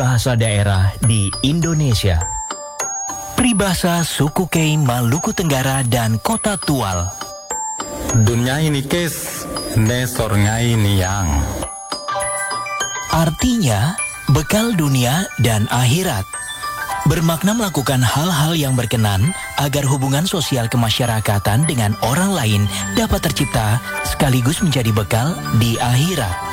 Bahasa daerah di Indonesia. Peribahasa suku Kei Maluku Tenggara dan Kota Tual. Dunia ini kes, ne sorngai niang. Artinya, bekal dunia dan akhirat. Bermakna melakukan hal-hal yang berkenan agar hubungan sosial kemasyarakatan dengan orang lain dapat tercipta sekaligus menjadi bekal di akhirat.